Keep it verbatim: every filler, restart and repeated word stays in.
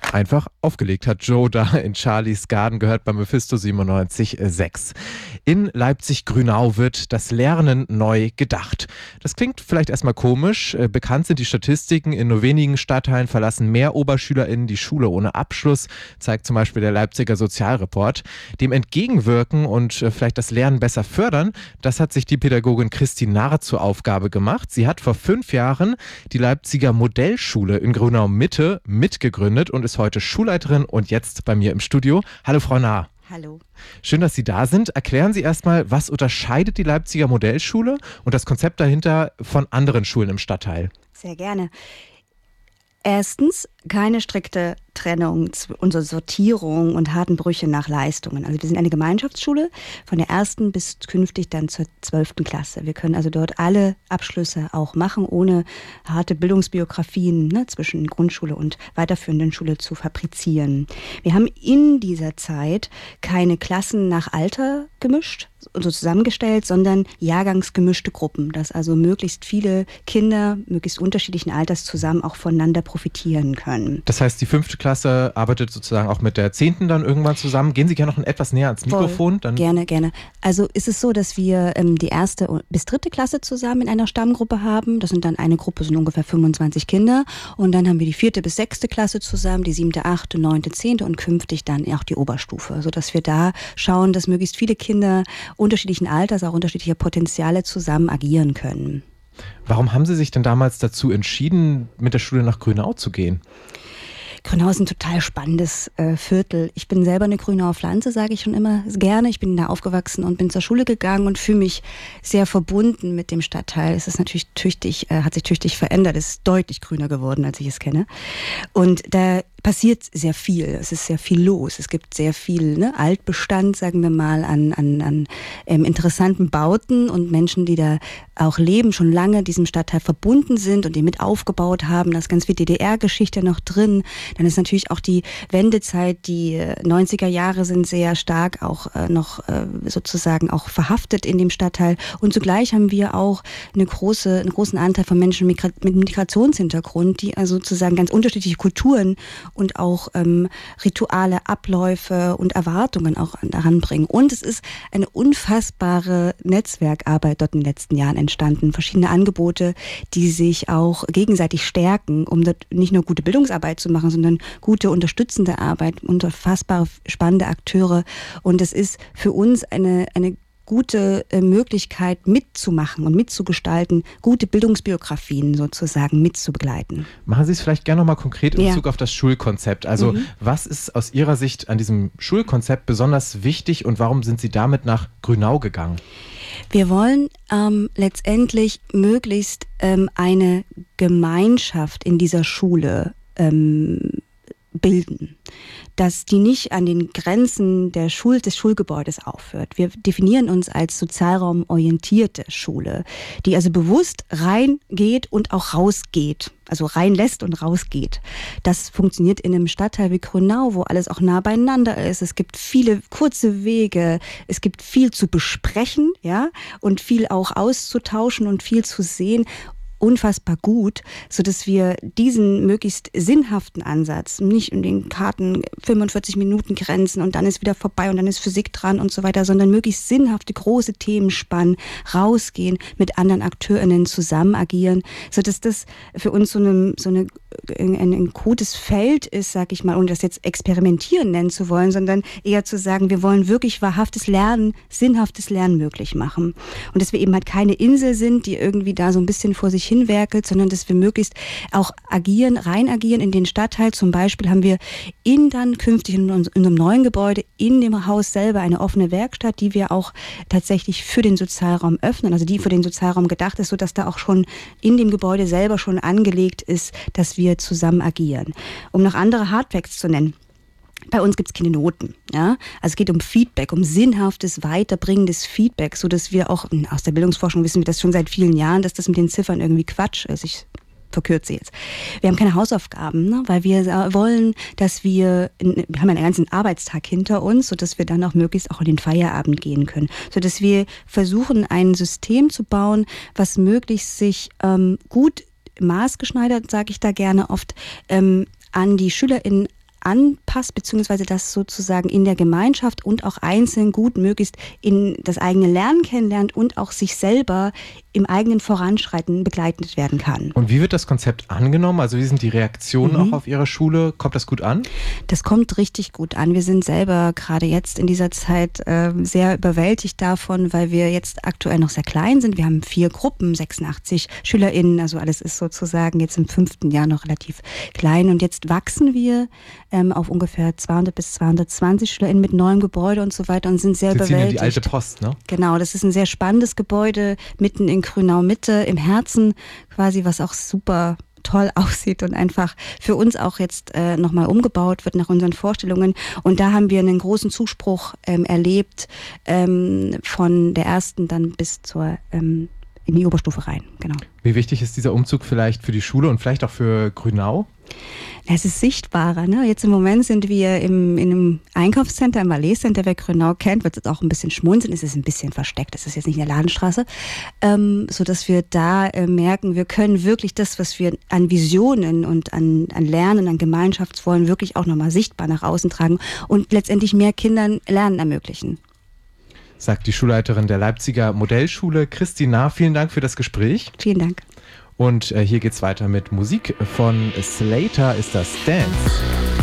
Einfach aufgelegt hat Joe da in Charlies Garden, gehört bei Mephisto siebenundneunzig Komma sechs. In Leipzig-Grünau wird das Lernen neu gedacht. Das klingt vielleicht erstmal komisch. Bekannt sind die Statistiken. In nur wenigen Stadtteilen verlassen mehr OberschülerInnen die Schule ohne Abschluss, zeigt zum Beispiel der Leipziger Sozialreport. Dem entgegenwirken und vielleicht das Lernen besser fördern, das hat sich die Pädagogin Christine Narr zur Aufgabe gemacht. Sie hat vor fünf Jahren die Leipziger Modellschule in Grünau-Mitte mitgegründet und ist heute Schulleiterin und jetzt bei mir im Studio. Hallo Frau Narr. Hallo. Schön, dass Sie da sind. Erklären Sie erstmal, was unterscheidet die Leipziger Modellschule und das Konzept dahinter von anderen Schulen im Stadtteil? Sehr gerne. Erstens, keine strikte Trennung, unsere Sortierung und harten Brüche nach Leistungen. Also wir sind eine Gemeinschaftsschule von der ersten bis künftig dann zur zwölften Klasse. Wir können also dort alle Abschlüsse auch machen, ohne harte Bildungsbiografien ne, zwischen Grundschule und weiterführenden Schule zu fabrizieren. Wir haben in dieser Zeit keine Klassen nach Alter gemischt und so zusammengestellt, sondern jahrgangsgemischte Gruppen, dass also möglichst viele Kinder möglichst unterschiedlichen Alters zusammen auch voneinander profitieren können. Das heißt, die fünfte Klasse arbeitet sozusagen auch mit der zehnten dann irgendwann zusammen. Gehen Sie gerne noch etwas näher ans Mikrofon? Dann gerne, gerne. Also ist es so, dass wir ähm, die erste bis dritte Klasse zusammen in einer Stammgruppe haben. Das sind dann eine Gruppe, sind ungefähr fünfundzwanzig Kinder. Und dann haben wir die vierte bis sechste Klasse zusammen, die siebte, achte, neunte, zehnte und künftig dann auch die Oberstufe. Sodass wir da schauen, dass möglichst viele Kinder unterschiedlichen Alters, auch unterschiedlicher Potenziale zusammen agieren können. Warum haben Sie sich denn damals dazu entschieden, mit der Schule nach Grünau zu gehen? Grünau ist ein total spannendes äh, Viertel. Ich bin selber eine Grünauer Pflanze, sage ich schon immer gerne. Ich bin da aufgewachsen und bin zur Schule gegangen und fühle mich sehr verbunden mit dem Stadtteil. Es ist natürlich tüchtig, äh, hat sich tüchtig verändert. Es ist deutlich grüner geworden, als ich es kenne. Und da passiert sehr viel. Es ist sehr viel los. Es gibt sehr viel ne, Altbestand, sagen wir mal, an, an, an ähm, interessanten Bauten und Menschen, die da auch leben, schon lange diesem Stadtteil verbunden sind und die mit aufgebaut haben. Da ist ganz viel D D R-Geschichte noch drin. Dann ist natürlich auch die Wendezeit, die neunziger Jahre sind sehr stark auch äh, noch äh, sozusagen auch verhaftet in dem Stadtteil. Und zugleich haben wir auch eine große, einen großen Anteil von Menschen mit Migrationshintergrund, die also sozusagen ganz unterschiedliche Kulturen und auch ähm, Rituale, Abläufe und Erwartungen auch daran bringen. Und es ist eine unfassbare Netzwerkarbeit dort in den letzten Jahren entstanden. Verschiedene Angebote, die sich auch gegenseitig stärken, um dort nicht nur gute Bildungsarbeit zu machen, sondern gute unterstützende Arbeit, unfassbar spannende Akteure. Und es ist für uns eine, eine gute äh, Möglichkeit mitzumachen und mitzugestalten, gute Bildungsbiografien sozusagen mitzubegleiten. Machen Sie es vielleicht gerne nochmal konkret in ja. Bezug auf das Schulkonzept. Also mhm. was ist aus Ihrer Sicht an diesem Schulkonzept besonders wichtig und warum sind Sie damit nach Grünau gegangen? Wir wollen ähm, letztendlich möglichst ähm, eine Gemeinschaft in dieser Schule ähm, bilden, dass die nicht an den Grenzen der Schul- des Schulgebäudes aufhört. Wir definieren uns als sozialraumorientierte Schule, die also bewusst reingeht und auch rausgeht, also reinlässt und rausgeht. Das funktioniert in einem Stadtteil wie Grünau, wo alles auch nah beieinander ist. Es gibt viele kurze Wege, es gibt viel zu besprechen, ja, und viel auch auszutauschen und viel zu sehen. Unfassbar gut, sodass wir diesen möglichst sinnhaften Ansatz, nicht in den Karten fünfundvierzig Minuten Grenzen und dann ist wieder vorbei und dann ist Physik dran und so weiter, sondern möglichst sinnhafte, große Themen spannen, rausgehen, mit anderen AkteurInnen zusammen agieren, sodass das für uns so, eine, so eine, ein, ein gutes Feld ist, sag ich mal, ohne das jetzt experimentieren nennen zu wollen, sondern eher zu sagen, wir wollen wirklich wahrhaftes Lernen, sinnhaftes Lernen möglich machen. Und dass wir eben halt keine Insel sind, die irgendwie da so ein bisschen vor sich hinwerkelt, sondern dass wir möglichst auch agieren, rein agieren in den Stadtteil. Zum Beispiel haben wir in dann künftig in unserem neuen Gebäude, in dem Haus selber eine offene Werkstatt, die wir auch tatsächlich für den Sozialraum öffnen, also die für den Sozialraum gedacht ist, sodass da auch schon in dem Gebäude selber schon angelegt ist, dass wir zusammen agieren. Um noch andere Hardfacts zu nennen. Bei uns gibt es keine Noten. Ja? Also es geht um Feedback, um sinnhaftes, weiterbringendes Feedback, sodass wir auch, aus der Bildungsforschung wissen wir das schon seit vielen Jahren, dass das mit den Ziffern irgendwie Quatsch ist. Ich verkürze jetzt. Wir haben keine Hausaufgaben, ne? Weil wir wollen, dass wir, in, wir haben einen ganzen Arbeitstag hinter uns, sodass wir dann auch möglichst auch in den Feierabend gehen können. Sodass wir versuchen, ein System zu bauen, was möglichst sich ähm, gut maßgeschneidert, sage ich da gerne oft, ähm, an die SchülerInnen anpasst, beziehungsweise das sozusagen in der Gemeinschaft und auch einzeln gut möglichst in das eigene Lernen kennenlernt und auch sich selber im eigenen Voranschreiten begleitet werden kann. Und wie wird das Konzept angenommen? Also wie sind die Reaktionen mhm. auch auf Ihrer Schule? Kommt das gut an? Das kommt richtig gut an. Wir sind selber gerade jetzt in dieser Zeit äh, sehr überwältigt davon, weil wir jetzt aktuell noch sehr klein sind. Wir haben vier Gruppen, sechsundachtzig SchülerInnen, also alles ist sozusagen jetzt im fünften Jahr noch relativ klein. Und jetzt wachsen wir ähm, auf ungefähr zweihundert bis zweihundertzwanzig SchülerInnen mit neuem Gebäude und so weiter und sind sehr Sie überwältigt. ziehen in die alte Post, ne? Genau, das ist ein sehr spannendes Gebäude mitten in Grünau Mitte, im Herzen quasi, was auch super toll aussieht und einfach für uns auch jetzt äh, nochmal umgebaut wird nach unseren Vorstellungen. Und da haben wir einen großen Zuspruch ähm, erlebt, ähm, von der ersten dann bis zur ähm, in die Oberstufe rein. Genau. Wie wichtig ist dieser Umzug vielleicht für die Schule und vielleicht auch für Grünau? Es ist sichtbarer. Ne? Jetzt im Moment sind wir im, in einem Einkaufscenter, im Valais Center, wer Grünau kennt, wird es auch ein bisschen schmunzeln. Es ist ein bisschen versteckt, es ist jetzt nicht in der Ladenstraße, ähm, sodass wir da äh, merken, wir können wirklich das, was wir an Visionen und an, an Lernen, an Gemeinschaftswollen wirklich auch nochmal sichtbar nach außen tragen und letztendlich mehr Kindern Lernen ermöglichen. Sagt die Schulleiterin der Leipziger Modellschule, Christina. Vielen Dank für das Gespräch. Vielen Dank. Und äh, hier geht's weiter mit Musik. Von Slater ist das Dance.